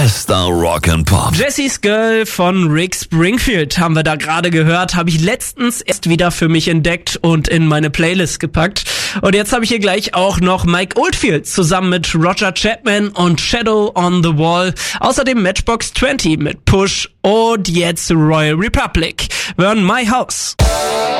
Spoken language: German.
Bester Rock and Pop. Jessie's Girl von Rick Springfield haben wir da gerade gehört. Habe ich letztens erst wieder für mich entdeckt und in meine Playlist gepackt. Und jetzt habe ich hier gleich auch noch Mike Oldfield zusammen mit Roger Chapman und Shadow on the Wall. Außerdem Matchbox 20 mit Push und jetzt Royal Republic. Wir hören My House.